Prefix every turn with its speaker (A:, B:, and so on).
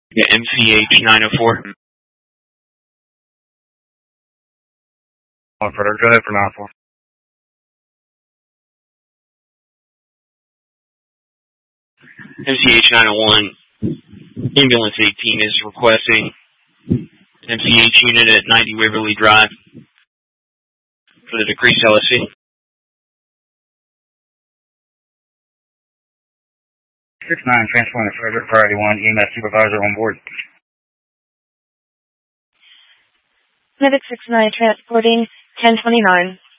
A: Yeah, MCH 904.
B: Operator, go ahead for 9-4.
A: MCH 901, Ambulance 18 is requesting MCH unit at 90 Waverly Drive for the decreased LSC.
B: 6-9, transporting to Frederick, priority 1, EMS supervisor on board.
C: Medic 6-9, transporting 1029.